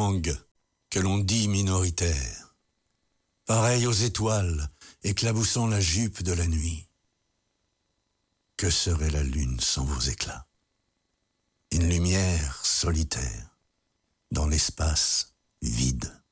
langue que l'on dit minoritaire, pareille aux étoiles éclaboussant la jupe de la nuit. Que serait la lune sans vos éclats? Une lumière solitaire dans l'espace vide.